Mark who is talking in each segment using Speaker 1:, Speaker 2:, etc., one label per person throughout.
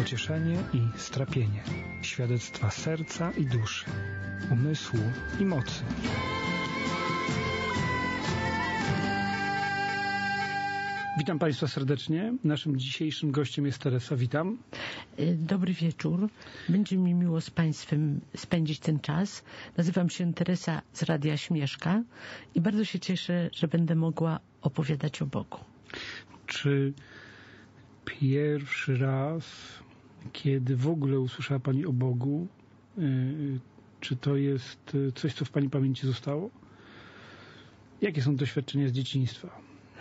Speaker 1: pocieszenie i strapienie, świadectwa serca i duszy, umysłu i mocy. Witam Państwa serdecznie. Naszym dzisiejszym gościem jest Teresa. Witam.
Speaker 2: Dobry wieczór. Będzie mi miło z Państwem spędzić ten czas. Nazywam się Teresa z Radia Śmieszka i bardzo się cieszę, że będę mogła opowiadać o Bogu.
Speaker 1: Czy pierwszy raz, kiedy w ogóle usłyszała Pani o Bogu, czy to jest coś, co w Pani pamięci zostało? Jakie są doświadczenia z dzieciństwa?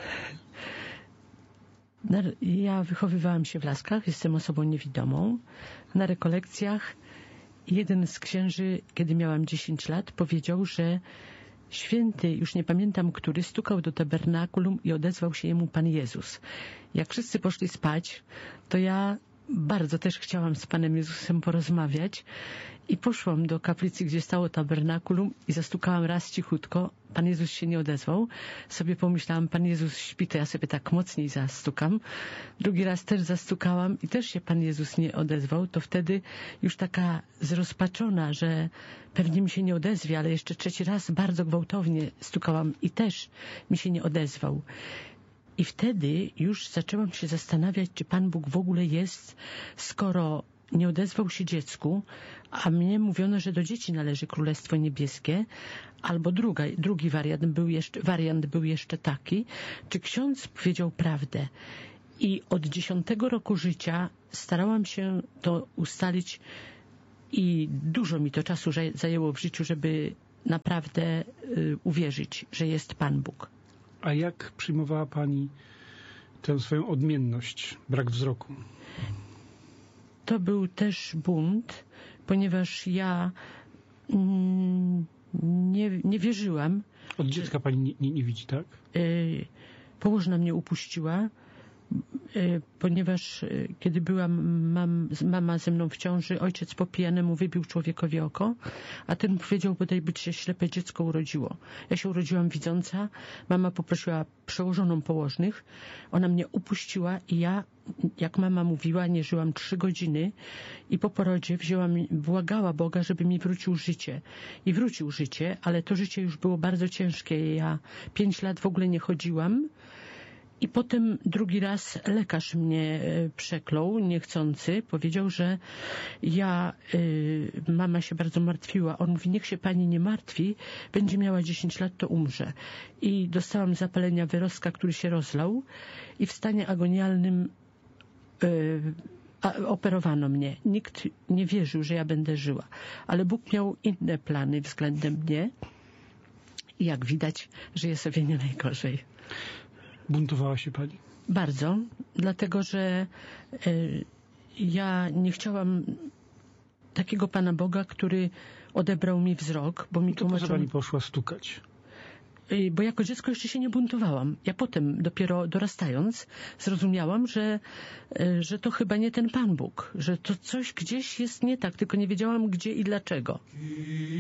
Speaker 2: Ja wychowywałam się w Laskach, jestem osobą niewidomą. Na rekolekcjach jeden z księży, kiedy miałam 10 lat, powiedział, że święty, już nie pamiętam który, stukał do tabernakulum i odezwał się jemu Pan Jezus. Jak wszyscy poszli spać, to ja bardzo też chciałam z Panem Jezusem porozmawiać i poszłam do kaplicy, gdzie stało tabernakulum i zastukałam raz cichutko. Pan Jezus się nie odezwał. Sobie pomyślałam, Pan Jezus śpi, to ja sobie tak mocniej zastukam. Drugi raz też zastukałam i też się Pan Jezus nie odezwał. To wtedy już taka zrozpaczona, że pewnie mi się nie odezwie, ale jeszcze trzeci raz bardzo gwałtownie stukałam i też mi się nie odezwał. I wtedy już zaczęłam się zastanawiać, czy Pan Bóg w ogóle jest, skoro nie odezwał się dziecku, a mnie mówiono, że do dzieci należy Królestwo Niebieskie, albo drugi wariant był jeszcze taki, czy ksiądz powiedział prawdę. I od 10 roku życia starałam się to ustalić i dużo mi to czasu zajęło w życiu, żeby naprawdę uwierzyć, że jest Pan Bóg.
Speaker 1: A jak przyjmowała Pani tę swoją odmienność, brak wzroku?
Speaker 2: To był też bunt, ponieważ ja nie wierzyłam.
Speaker 1: Od dziecka Pani nie widzi, tak?
Speaker 2: Położna mnie upuściła, ponieważ kiedy była mama ze mną w ciąży, ojciec po pijanemu wybił człowiekowi oko, a ten powiedział, bodaj by się ślepe dziecko urodziło. Ja się urodziłam widząca, mama poprosiła przełożoną położnych, ona mnie upuściła i ja, jak mama mówiła, nie żyłam 3 godziny i po porodzie błagała Boga, żeby mi wrócił życie. I wrócił życie, ale to życie już było bardzo ciężkie. Ja 5 lat w ogóle nie chodziłam. I potem drugi raz lekarz mnie przeklął, niechcący. Powiedział, że mama się bardzo martwiła. On mówi, niech się pani nie martwi, będzie miała 10 lat, to umrze. I dostałam zapalenia wyrostka, który się rozlał i w stanie agonialnym operowano mnie. Nikt nie wierzył, że ja będę żyła. Ale Bóg miał inne plany względem mnie i jak widać, żyje sobie nie najgorzej.
Speaker 1: Buntowała się Pani?
Speaker 2: Bardzo, dlatego że ja nie chciałam takiego Pana Boga, który odebrał mi wzrok, bo mi
Speaker 1: tłumaczył... To po co Pani poszła stukać?
Speaker 2: Bo jako dziecko jeszcze się nie buntowałam. Ja potem, dopiero dorastając, zrozumiałam, że to chyba nie ten Pan Bóg, że to coś gdzieś jest nie tak, tylko nie wiedziałam gdzie i dlaczego.